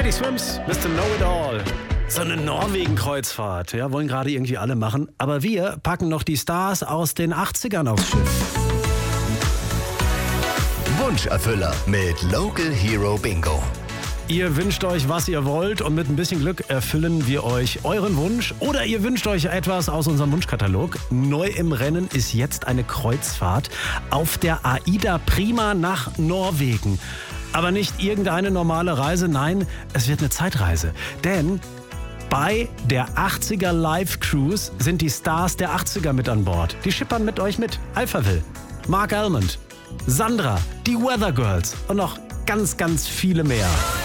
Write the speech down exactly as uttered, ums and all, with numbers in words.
Mighty Swims, Mister Know-It-All. So eine Norwegen-Kreuzfahrt, ja, wollen gerade irgendwie alle machen. Aber wir packen noch die Stars aus den achtzigern aufs Schiff. Wunscherfüller mit Local Hero Bingo. Ihr wünscht euch, was ihr wollt, und mit ein bisschen Glück erfüllen wir euch euren Wunsch. Oder ihr wünscht euch etwas aus unserem Wunschkatalog. Neu im Rennen ist jetzt eine Kreuzfahrt auf der AIDA Prima nach Norwegen. Aber nicht irgendeine normale Reise, nein, es wird eine Zeitreise. Denn bei der achtziger Live Cruise sind die Stars der achtziger mit an Bord. Die schippern mit euch mit. Alphaville, Mark Almond, Sandra, die Weather Girls und noch ganz, ganz viele mehr.